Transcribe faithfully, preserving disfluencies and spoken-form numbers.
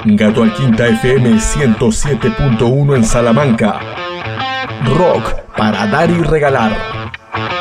Gato al Quinta F M ciento siete punto uno en Salamanca. Rock para dar y regalar.